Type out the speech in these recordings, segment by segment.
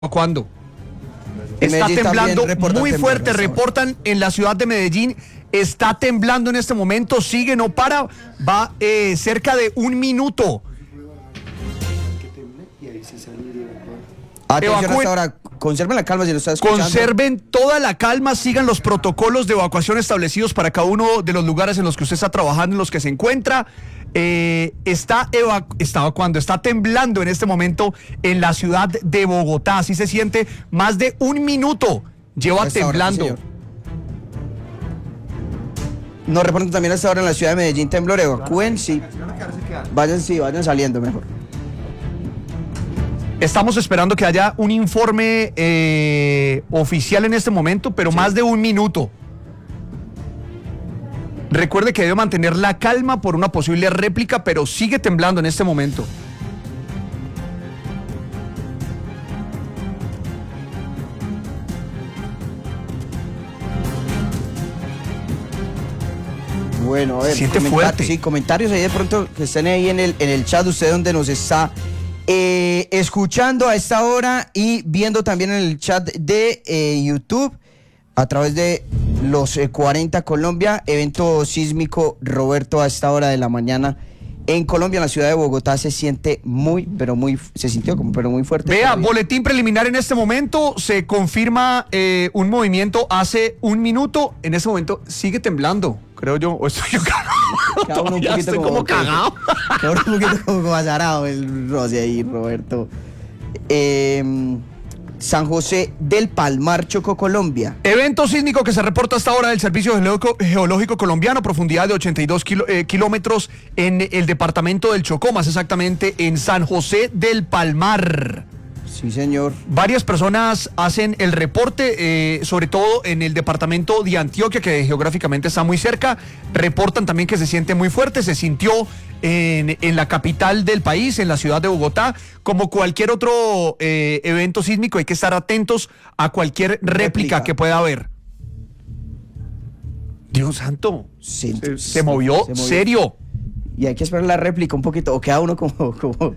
¿Cuándo? Está temblando muy fuerte, reportan en la ciudad de Medellín, está temblando en este momento, sigue, no para, va cerca de un minuto. Atención hasta ahora, conserven la calma si lo está escuchando. Conserven toda la calma, sigan los protocolos de evacuación establecidos para cada uno de los lugares en los que usted está trabajando, en los que se encuentra. Está temblando en este momento en la ciudad de Bogotá, así se siente, más de un minuto lleva temblando. Hora, sí, nos reportan también hasta ahora en la ciudad de Medellín temblor, evacúen, sí. Vayan saliendo mejor. Estamos esperando que haya un informe oficial en este momento, pero sí, más de un minuto. Recuerde que debe mantener la calma por una posible réplica, pero sigue temblando en este momento. Bueno, a ver, siente fuerte. Sí, comentarios ahí de pronto que estén ahí en el chat, usted donde nos está escuchando a esta hora y viendo también en el chat de YouTube a través de los 40 Colombia, evento sísmico, Roberto, a esta hora de la mañana en Colombia, en la ciudad de Bogotá, se siente se sintió muy fuerte. Vea, boletín preliminar en este momento, se confirma un movimiento hace un minuto, en este momento sigue temblando, creo yo, o estoy yo cagado, un poquito estoy como cagado. Un poquito como azarado el Rosy ahí, Roberto. San José del Palmar, Chocó, Colombia. Evento sísmico que se reporta hasta ahora del Servicio Geológico Colombiano, profundidad de 82 kilómetros en el departamento del Chocó, más exactamente en San José del Palmar. Sí, señor. Varias personas hacen el reporte, sobre todo en el departamento de Antioquia, que geográficamente está muy cerca. Reportan también que se siente muy fuerte, se sintió en la capital del país, en la ciudad de Bogotá. Como cualquier otro evento sísmico, hay que estar atentos a cualquier réplica que pueda haber. Dios santo, se movió, serio. Y hay que esperar la réplica un poquito, o queda uno como...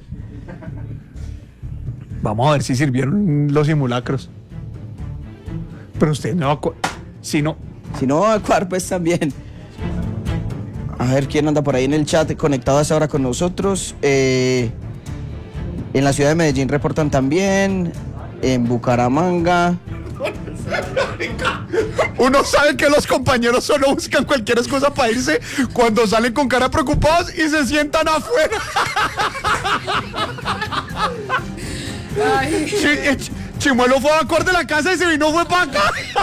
Vamos a ver si sirvieron los simulacros. Pero usted no... Si no evacuar, pues también. A ver quién anda por ahí en el chat conectado a esa hora con nosotros. En la ciudad de Medellín reportan también. En Bucaramanga. Uno sabe que los compañeros solo buscan cualquier excusa para irse cuando salen con cara preocupados y se sientan afuera. Ay. Chimuelo fue a acorde la casa y se vino, fue para acá.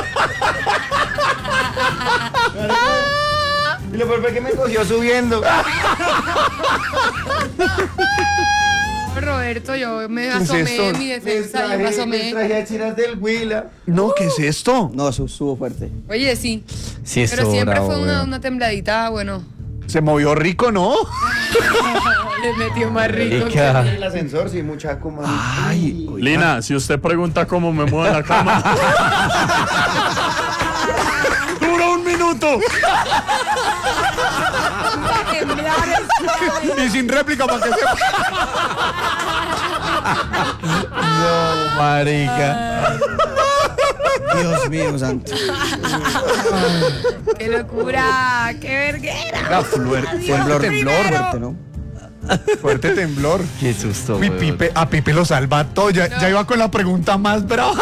Y lo peor fue que me cogió subiendo. Roberto, yo me asomé en mi defensa, yo me asomé. No, ¿qué es esto? No, eso estuvo fuerte. Oye, sí. Sí, pero siempre bravo, fue una tembladita, bueno. Se movió rico, ¿no? Le metió más rico. El ascensor, sí, mucha coma. Ay, Lina, si usted pregunta cómo me muevo en la cama. ¡Duró un minuto! Y sin réplica para que sepa. No, marica. Dios mío, santo. ¡Qué locura! ¡Qué verguera! Temblor fuerte, ¿no? Fuerte temblor. Qué susto, Uy, a Pipe lo salva todo. Ya iba con la pregunta más brava.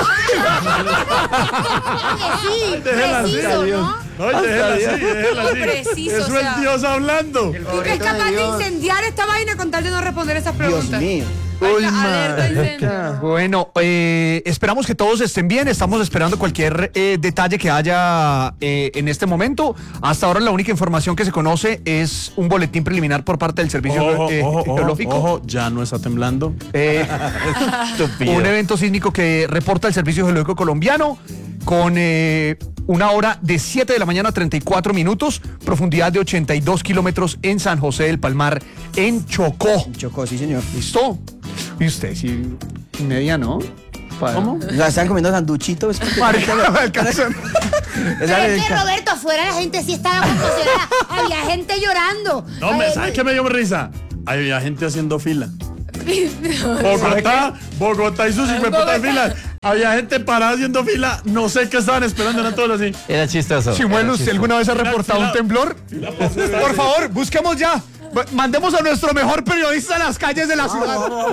Sí, preciso, ¿no? No, déjela así. Preciso, Eso es Dios hablando. ¿Tú crees capaz de incendiar esta vaina con tal de no responder esas preguntas? Dios mío. Uy, Alerta, incendio. Bueno, esperamos que todos estén bien. Estamos esperando cualquier detalle que haya en este momento. Hasta ahora la única información que se conoce es un boletín preliminar por parte del Servicio Geológico. Ojo, ya no está temblando. Un evento sísmico que reporta el Servicio Geológico Colombiano con una hora de 7 de la mañana, 34 minutos, profundidad de 82 kilómetros en San José del Palmar, en Chocó. Chocó, sí, señor. ¿Listo? Y usted, sí, media, ¿no? ¿Cómo? O sea, están comiendo sanduchitos. Marica, no me alcanzan. Pero es que, Roberto, afuera la gente sí estaba conmocionada. Había gente llorando. No, ¿sabes qué me dio risa? Había gente haciendo fila. Bogotá y sus 50 filas. Había gente parada haciendo fila. No sé qué estaban esperando, eran todos así. Era chistoso. Chimuelo, ¿usted alguna vez ha reportado un temblor? Por favor, busquemos ya. Mandemos a nuestro mejor periodista a las calles de la ciudad.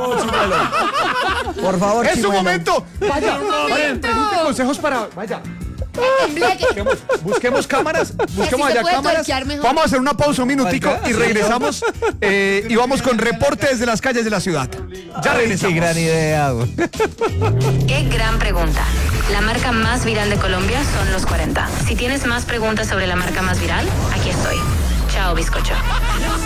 Por favor, Es su Chimuelo. momento. Vaya, momento. pregunte consejos para. Vaya. Tembleque. Busquemos cámaras, busquemos se allá puede cámaras. tuerquear mejor. Vamos a hacer una pausa un minutico y regresamos y vamos con reportes de las calles de la ciudad. Ya regresamos. Qué gran idea, güey. Qué gran pregunta. La marca más viral de Colombia son los 40. Si tienes más preguntas sobre la marca más viral, aquí estoy. Chao, bizcocho.